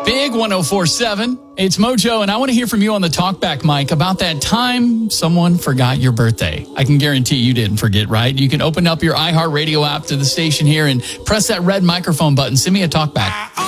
Big 104.7. It's Mojo, and I want to hear from you on the talkback mic about that time someone forgot your birthday. I can guarantee you didn't forget, right? You can open up your iHeartRadio app to the station here and press that red microphone button. Send me a talkback.